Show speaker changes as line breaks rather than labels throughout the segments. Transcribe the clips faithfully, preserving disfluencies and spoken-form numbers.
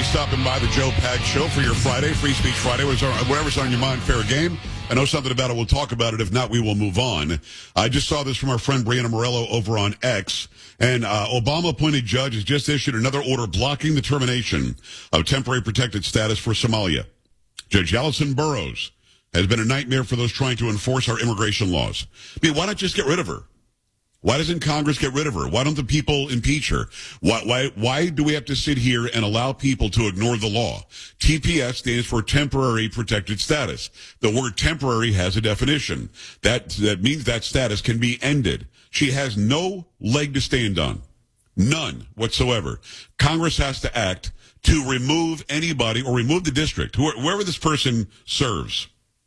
stopping by the Joe Pag Show for your Friday, Free Speech Friday. Whatever's on your mind, fair game. I know something about it. We'll talk about it. If not, we will move on. I just saw this from our friend Brianna Morello over on X. And uh, Obama-appointed judge has just issued another order blocking the termination of temporary protected status for Somalia. Judge Allison Burroughs has been a nightmare for those trying to enforce our immigration laws. I mean, why not just get rid of her? Why doesn't Congress get rid of her? Why don't the people impeach her? Why, why, why do we have to sit here and allow people to ignore the law? T P S stands for temporary protected status. The word temporary has a definition. That, that means that status can be ended. She has no leg to stand on. None whatsoever. Congress has to act to remove anybody or remove the district, whoever this person serves.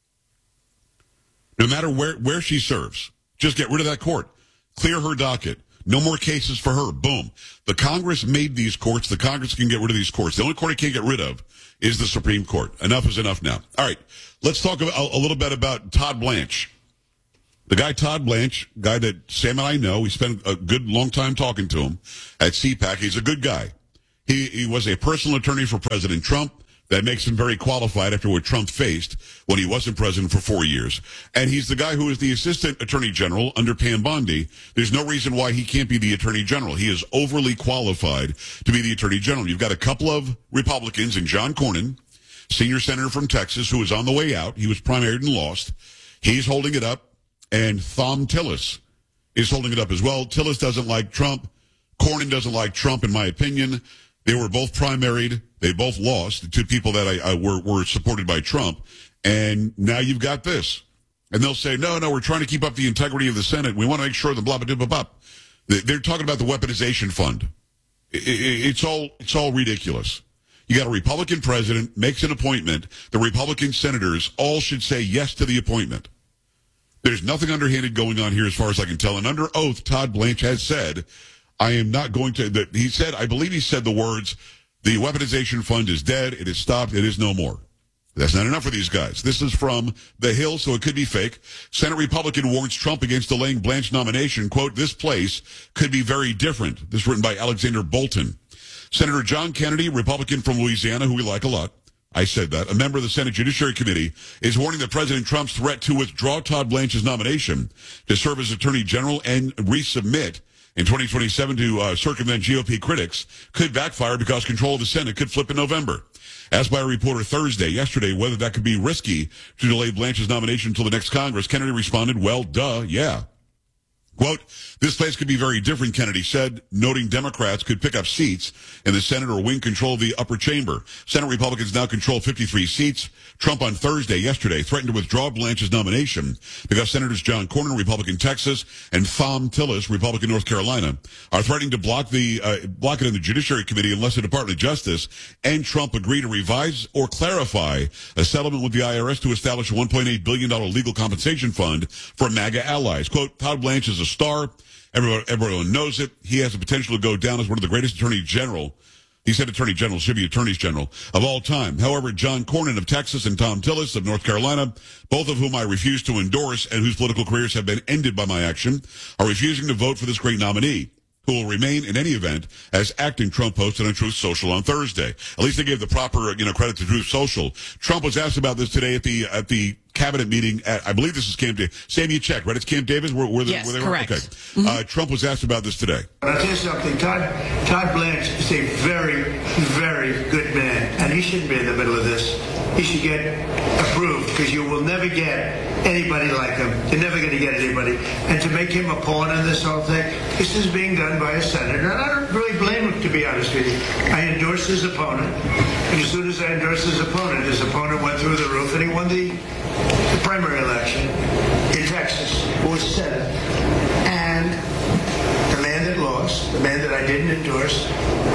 No matter where, where she serves. Just get rid of that court. Clear her docket. No more cases for her. Boom. The Congress made these courts. The Congress can get rid of these courts. The only court it can't get rid of is the Supreme Court. Enough is enough now. All right. Let's talk about, a, a little bit about Todd Blanche. The guy Todd Blanche, guy that Sam and I know, we spent a good long time talking to him at C PAC. He's a good guy. He, he was a personal attorney for President Trump. That makes him very qualified after what Trump faced when he wasn't president for four years. And he's the guy who is the assistant attorney general under Pam Bondi. There's no reason why he can't be the attorney general. He is overly qualified to be the attorney general. You've got a couple of Republicans in John Cornyn, senior senator from Texas, who was on the way out. He was primaried and lost. He's holding it up. And Thom Tillis is holding it up as well. Tillis doesn't like Trump. Cornyn doesn't like Trump, in my opinion. They were both primaried. They both lost to people that I, I were, were supported by Trump. And now you've got this. And they'll say, no, no, we're trying to keep up the integrity of the Senate. We want to make sure the blah, blah, blah, blah. They're talking about the weaponization fund. It's all, it's all ridiculous. You got a Republican president, makes an appointment. The Republican senators all should say yes to the appointment. There's nothing underhanded going on here as far as I can tell. And under oath, Todd Blanche has said, I am not going to, that he said, I believe he said the words, the weaponization fund is dead, it is stopped, it is no more. That's not enough for these guys. This is from The Hill, so it could be fake. Senate Republican warns Trump against delaying Blanche nomination. Quote, this place could be very different. This is written by Alexander Bolton. Senator John Kennedy, Republican from Louisiana, who we like a lot. I said that. A member of the Senate Judiciary Committee is warning that President Trump's threat to withdraw Todd Blanche's nomination to serve as Attorney General and resubmit in twenty twenty-seven to uh, circumvent G O P critics could backfire because control of the Senate could flip in November. Asked by a reporter Thursday, yesterday, whether that could be risky to delay Blanche's nomination until the next Congress, Kennedy responded, well, duh, yeah. Quote, this place could be very different, Kennedy said, noting Democrats could pick up seats in the Senate or win control of the upper chamber. Senate Republicans now control fifty-three seats. Trump on Thursday, yesterday, threatened to withdraw Blanche's nomination because Senators John Cornyn, Republican Texas, and Thom Tillis, Republican North Carolina, are threatening to block the uh, block it in the Judiciary Committee unless the Department of Justice and Trump agree to revise or clarify a settlement with the I R S to establish a one point eight billion dollars legal compensation fund for MAGA allies. Quote, Todd Blanche is a star. Everyone, everyone knows it. He has the potential to go down as one of the greatest attorney general. He said attorney general, should be attorneys general of all time. However, John Cornyn of Texas and Thom Tillis of North Carolina, both of whom I refuse to endorse and whose political careers have been ended by my action, are refusing to vote for this great nominee, who will remain in any event as acting, Trump posted on Truth Social on Thursday. At least they gave the proper, you know, credit to Truth Social. Trump was asked about this today at the at the cabinet meeting at, I believe this is Camp Davis. Sam, you checked, right? It's Camp Davis? Where, where,
yes,
where they
correct.
Were? Okay.
Mm-hmm.
Uh, Trump was asked about this today.
But I'll tell you something. Todd, Todd Blanche is a very, very good man, and he shouldn't be in the middle of this. He should get approved, because you will never get anybody like him. You're never going to get anybody. And to make him a pawn in this whole thing, this is being done by a senator. And I don't really blame him, to be honest with you. I endorse his opponent. And as soon as I endorsed his opponent, his opponent went through the roof, and he won the, the primary election in Texas, who was Senate. And the man that lost, the man that I didn't endorse,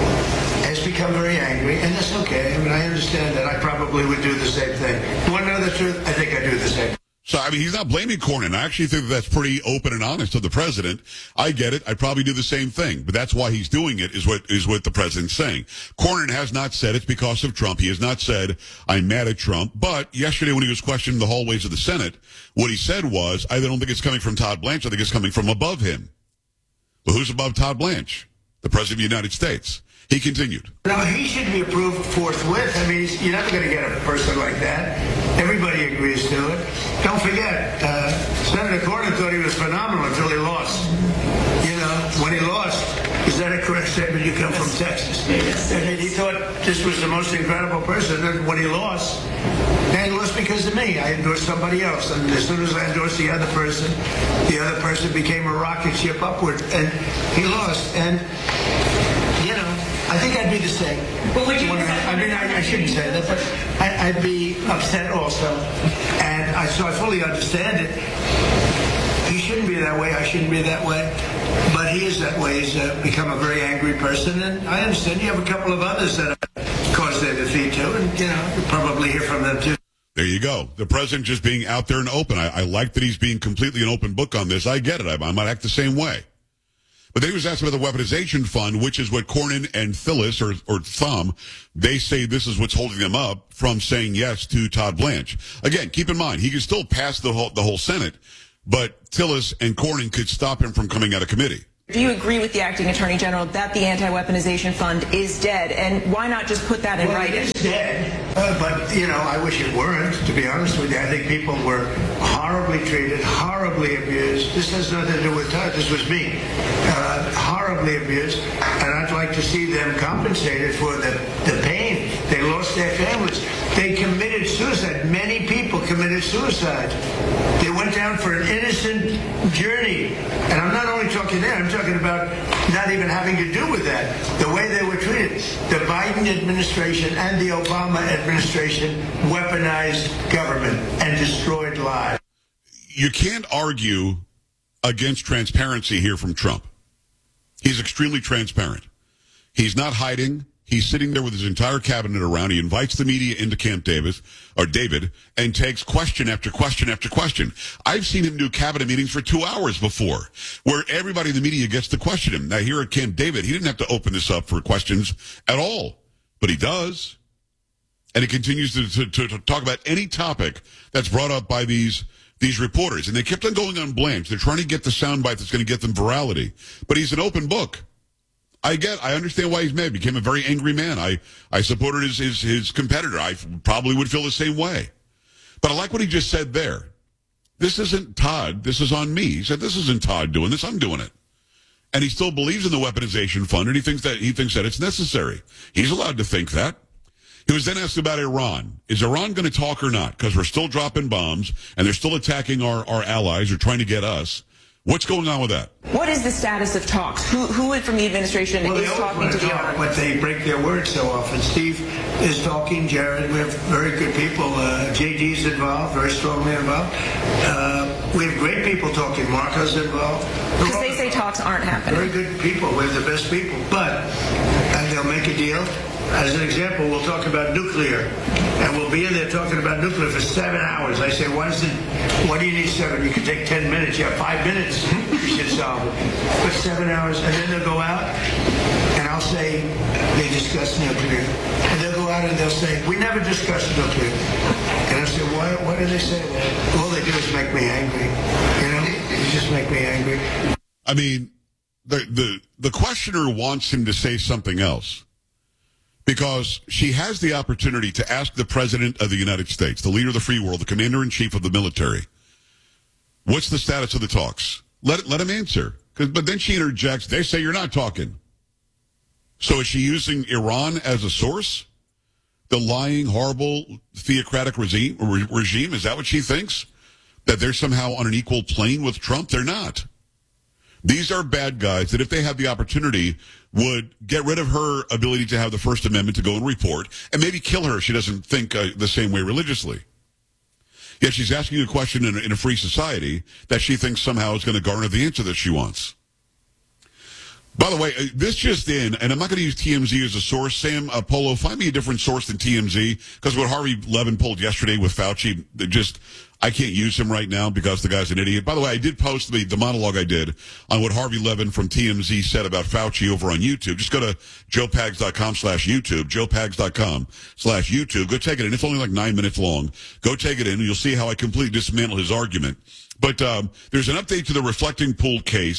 has become very angry, and that's okay. I mean, I understand that. I probably would do the same thing. You want to know the truth? I think I do the same.
So, I mean, he's not blaming Cornyn. I actually think that that's pretty open and honest of the president. I get it. I'd probably do the same thing. But that's why he's doing it, is what is what the president's saying. Cornyn has not said it's because of Trump. He has not said, I'm mad at Trump. But yesterday when he was questioned in the hallways of the Senate, what he said was, I don't think it's coming from Todd Blanche. I think it's coming from above him. Well, who's above Todd Blanche? The president of the United States. He continued.
No, he should be approved forthwith. I mean, you're never going to get a person like that. Everybody agrees to it. Don't forget, uh, Senator Cornyn thought he was phenomenal until he lost. You know, when he lost, is that a correct statement? You come from Texas. I mean, he thought this was the most incredible person. And when he lost, and he lost because of me. I endorsed somebody else. And as soon as I endorsed the other person, the other person became a rocket ship upward. And he lost. And, you know, I think I'd be the same.
But would you?
I, I mean, I, I shouldn't say that, but I, I'd be upset also. And I, so I fully understand it. He shouldn't be that way. I shouldn't be that way. But he is that way. He's uh, become a very angry person. And I understand you have a couple of others that have caused their defeat too. And, you know, you'll probably hear from them too.
There you go. The president just being out there and open. I, I like that he's being completely an open book on this. I get it. I, I might act the same way. But then he was asked about the weaponization fund, which is what Cornyn and Phyllis, or, or Thumb, they say this is what's holding them up from saying yes to Todd Blanche. Again, keep in mind, he can still pass the whole, the whole Senate, but Tillis and Cornyn could stop him from coming out of committee.
Do you agree with the acting attorney general that the anti-weaponization fund is dead? And why not just put that in
well,
writing?
It is dead, uh, but, you know, I wish it weren't, to be honest with you. I think people were horribly treated, horribly abused. This has nothing to do with Todd. This was me. Uh, horribly abused. And I'd like to see them compensated for the, the pain. They lost their families. They committed suicide. Many people committed suicide. They went down for an innocent journey. And I'm not only talking there, I'm talking about not even having to do with that. The way they were treated. The Biden administration and the Obama administration weaponized government and destroyed lives.
You can't argue against transparency here from Trump. He's extremely transparent. He's not hiding. He's sitting there with his entire cabinet around. He invites the media into Camp Davis, or David, and takes question after question after question. I've seen him do cabinet meetings for two hours before, where everybody in the media gets to question him. Now, here at Camp David, he didn't have to open this up for questions at all, but he does. And he continues to, to, to, to talk about any topic that's brought up by these these reporters. And they kept on going on Blanche. They're trying to get the soundbite that's going to get them virality. But he's an open book. I get, I understand why he's mad. Became a very angry man. I, I supported his, his, his competitor. I probably would feel the same way. But I like what he just said there. This isn't Todd. This is on me. He said, this isn't Todd doing this. I'm doing it. And he still believes in the weaponization fund, and he thinks that, he thinks that it's necessary. He's allowed to think that. He was then asked about Iran. Is Iran going to talk or not? Because we're still dropping bombs, and they're still attacking our, our allies or trying to get us. What's going on with that?
What is the status of talks? Who, who from the administration
well,
is talking to the
talk,
Iran?
But they break their word so often. Steve is talking. Jared, we have very good people. Uh, J D's involved, very strongly involved. Uh, we have great people talking. Marco's involved.
Because they say talks aren't happening.
Very good people. We have the best people. But and they'll make a deal. As an example, we'll talk about nuclear, and we'll be in there talking about nuclear for seven hours. I say, why, it, why do you need seven? You can take ten minutes. You have five minutes. You should solve it. But seven hours, and then they'll go out, and I'll say, they discuss nuclear. And they'll go out and they'll say, we never discussed nuclear. And I say, why, why do they say that? All they do is make me angry. You know, they just make me angry.
I mean, the, the, the questioner wants him to say something else. Because she has the opportunity to ask the President of the United States, the leader of the free world, the commander-in-chief of the military, what's the status of the talks? Let let him answer. But then she interjects, they say you're not talking. So is she using Iran as a source? The lying, horrible, theocratic regime, regime? Is that what she thinks? That they're somehow on an equal plane with Trump? They're not. These are bad guys that if they had the opportunity would get rid of her ability to have the First Amendment to go and report and maybe kill her if she doesn't think uh, the same way religiously. Yet she's asking a question in a, in a free society that she thinks somehow is going to garner the answer that she wants. By the way, uh, this just in, and I'm not going to use T M Z as a source. Sam uh, Polo, find me a different source than T M Z, because what Harvey Levin pulled yesterday with Fauci, just, I can't use him right now because the guy's an idiot. By the way, I did post the, the monologue I did on what Harvey Levin from T M Z said about Fauci over on YouTube. Just go to joepags.com slash YouTube, joepags.com slash YouTube. Go take it in. It's only like nine minutes long. Go take it in, and you'll see how I completely dismantle his argument. But um, there's an update to the Reflecting Pool case.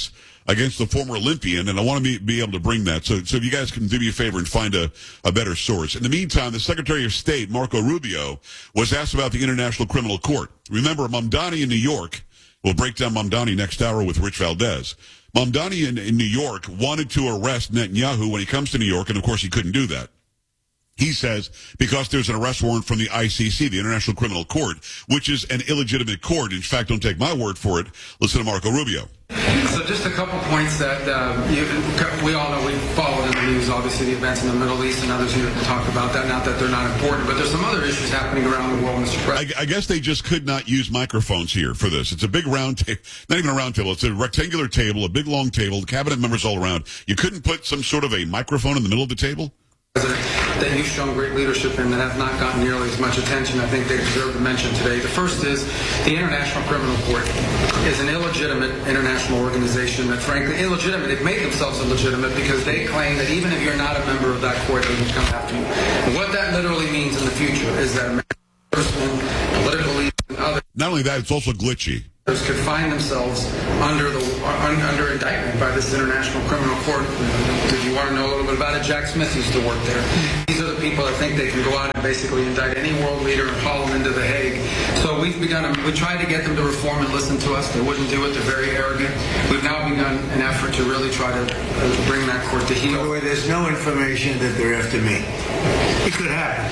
against the former Olympian, and I want to be, be able to bring that. So, so if you guys can do me a favor and find a, a better source. In the meantime, the Secretary of State, Marco Rubio, was asked about the International Criminal Court. Remember, Mamdani in New York, we'll break down Mamdani next hour with Rich Valdez. Mamdani in, in New York wanted to arrest Netanyahu when he comes to New York, and of course he couldn't do that. He says because there's an arrest warrant from the I C C, the International Criminal Court, which is an illegitimate court. In fact, don't take my word for it. Listen to Marco Rubio.
So just a couple points that uh, you, we all know. We followed in the news, obviously, the events in the Middle East, and others here talk about that. Not that they're not important, but there's some other issues happening around the world, Mister President.
I, I guess they just could not use microphones here for this. It's a big round table, not even a round table. It's a rectangular table, a big long table, cabinet members all around. You couldn't put some sort of a microphone in the middle of the table?
That you've shown great leadership in that have not gotten nearly as much attention. I think they deserve to mention today. The first is the International Criminal Court is an illegitimate international organization that, frankly, illegitimate. They've made themselves illegitimate because they claim that even if you're not a member of that court, they can come after you. And what that literally means in the future is that American political leaders and others.
Not only that, it's also glitchy.
Could find themselves under the uh, under indictment by this International Criminal Court. If you want to know a little bit about it, Jack Smith used to work there. These are the people that think they can go out and basically indict any world leader and haul them into The Hague. So we've begun. A, we tried to get them to reform and listen to us. They wouldn't do it. They're very arrogant. We've now begun an effort to really try to uh, bring that court to heel.
By the way, there's no information that they're after me. It could happen.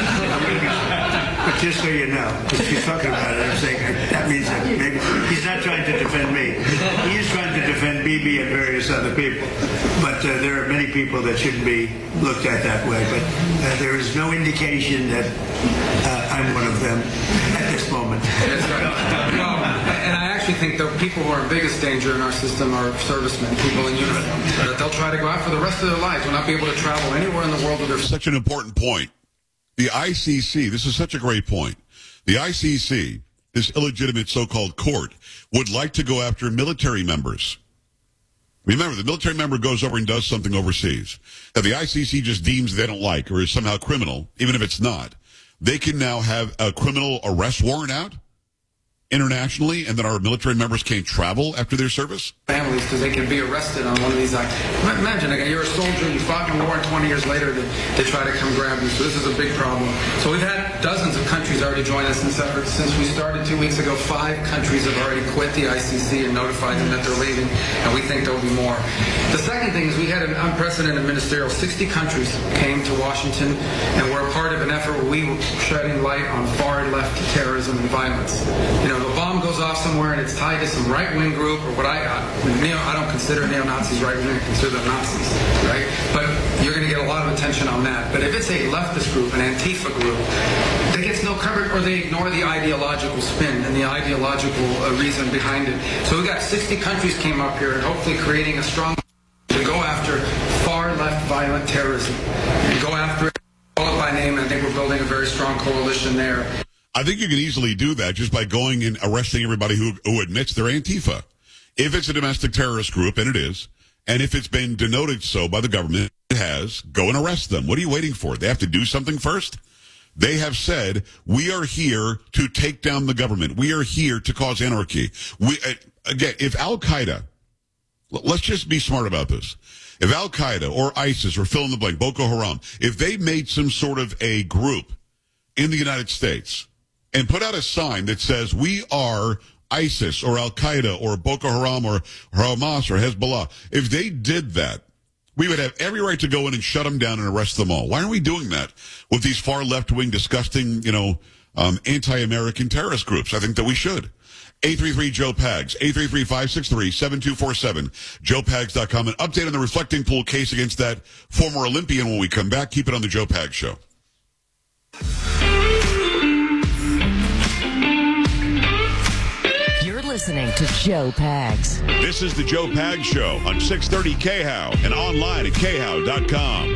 But just so you know, if you're talking about it, I'm saying that means that maybe he's not trying to defend me. He is trying to defend Bibi and various other people. But uh, there are many people that shouldn't be looked at that way. But uh, there is no indication that uh, I'm one of them at this moment.
That's right. Well, and I actually think the people who are in biggest danger in our system are servicemen, people in uniform. That they'll try to go out for the rest of their lives. Will not be able to travel anywhere in the world with their.
Such an important point. The I C C, this is such a great point. The I C C, this illegitimate so-called court, would like to go after military members. Remember, the military member goes over and does something overseas that the I C C just deems they don't like or is somehow criminal, even if it's not. They can now have a criminal arrest warrant out internationally, and that our military members can't travel after their service?
Families, because they can be arrested on one of these acts. Imagine, again, you're a soldier, you fought in a war, and twenty years later they, they try to come grab you. So this is a big problem. So we've had dozens of countries already join us in this effort. Since we started two weeks ago, five countries have already quit the I C C and notified them that they're leaving, and we think there will be more. The second thing is we had an unprecedented ministerial. sixty countries came to Washington, and we're a part of an effort where we were shedding light on far-left terrorism and violence. You know, the bomb goes off somewhere and it's tied to some right-wing group, or what I, I, neo, I don't consider neo-Nazis right-wing, I consider them Nazis, right? But you're going to get a lot of attention on that. But if it's a leftist group, an Antifa group, that gets no coverage, or they ignore the ideological spin and the ideological uh, reason behind it. So we got sixty countries came up here and hopefully creating a strong to go after far-left violent terrorism and go after it, call it by name, and I think we're building a very strong coalition there.
I think you can easily do that just by going and arresting everybody who, who admits they're Antifa. If it's a domestic terrorist group, and it is, and if it's been denoted so by the government, it has, go and arrest them. What are you waiting for? They have to do something first? They have said, we are here to take down the government. We are here to cause anarchy. We, again, if Al-Qaeda, let's just be smart about this. If Al-Qaeda or ISIS or fill in the blank, Boko Haram, if they made some sort of a group in the United States and put out a sign that says, we are ISIS or Al-Qaeda or Boko Haram or Hamas or Hezbollah, if they did that, we would have every right to go in and shut them down and arrest them all. Why aren't we doing that with these far left-wing, disgusting, you know, um, anti-American terrorist groups? I think that we should. eight three three Joe Pags, eight three three, five six three, seven two four seven, joe pags dot com. An update on the Reflecting Pool case against that former Olympian when we come back. Keep it on the Joe Pags Show.
Listening to Joe Pags.
This is the Joe Pags Show on six thirty K H O W and online at K H O W dot com.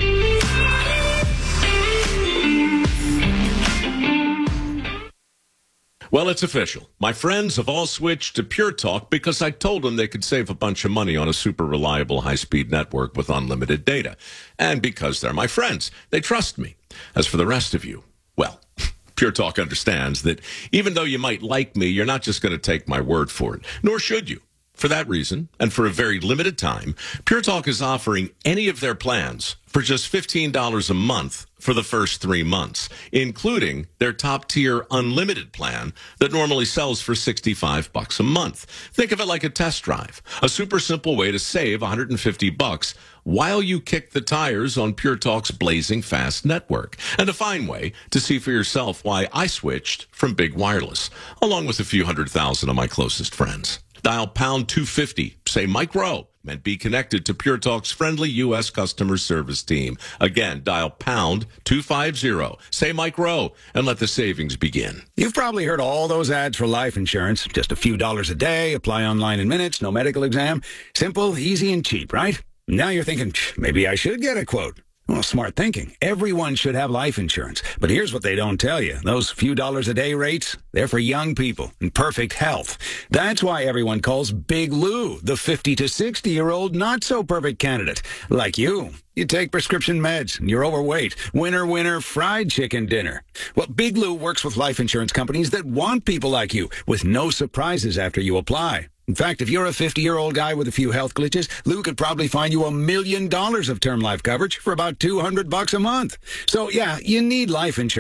Well, it's official. My friends have all switched to Pure Talk because I told them they could save a bunch of money on a super reliable high-speed network with unlimited data. And because they're my friends, they trust me. As for the rest of you, well, Pure Talk understands that even though you might like me, you're not just going to take my word for it, nor should you. For that reason, and for a very limited time, Pure Talk is offering any of their plans for just fifteen dollars a month for the first three months, including their top-tier unlimited plan that normally sells for sixty-five bucks a month. Think of it like a test drive, a super simple way to save one hundred fifty bucks while you kick the tires on Pure Talk's blazing fast network, and a fine way to see for yourself why I switched from Big Wireless, along with a few hundred thousand of my closest friends. Dial pound two fifty, say Mike Rowe, and be connected to Pure Talk's friendly U S customer service team. Again, dial pound two fifty, say Mike Rowe, and let the savings begin.
You've probably heard all those ads for life insurance. Just a few dollars a day, apply online in minutes, no medical exam. Simple, easy, and cheap, right? Now you're thinking, maybe I should get a quote. Well, smart thinking. Everyone should have life insurance. But here's what they don't tell you. Those few dollars a day rates, they're for young people in perfect health. That's why everyone calls Big Lou the fifty to sixty-year-old not-so-perfect candidate. Like you. You take prescription meds, and you're overweight. Winner, winner, fried chicken dinner. Well, Big Lou works with life insurance companies that want people like you, with no surprises after you apply. In fact, if you're a fifty-year-old guy with a few health glitches, Lou could probably find you a million dollars of term life coverage for about two hundred bucks a month. So, yeah, you need life insurance.